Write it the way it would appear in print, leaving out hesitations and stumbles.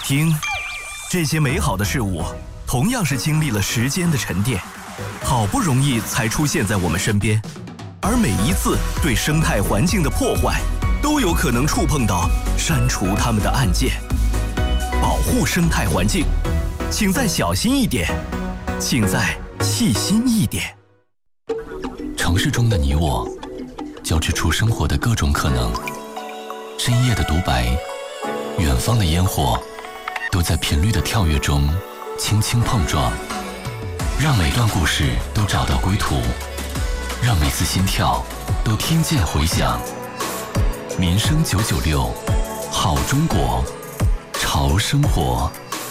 听，这些美好的事物同样是经历了时间的沉淀，好不容易才出现在我们身边，而每一次对生态环境的破坏，都有可能触碰到删除它们的按键。保护生态环境，请再小心一点，请再细心一点。 城市中的你我，交织出生活的各种可能。深夜的独白，远方的烟火，都在频率的跳跃中轻轻碰撞，让每段故事都找到归途，让每次心跳都听见回响。民生996，好中国，潮生活。